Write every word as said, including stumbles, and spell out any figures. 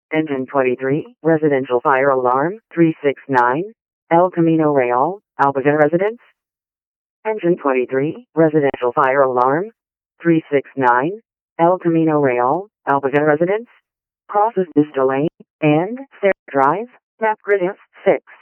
Engine twenty-three, residential fire alarm, three six nine, El Camino Real, Alpaca residence. Engine twenty-three, residential fire alarm, three six nine, El Camino Real, Alpaca residence. Crosses Vista Lane and Sarah Drive, map grid F six.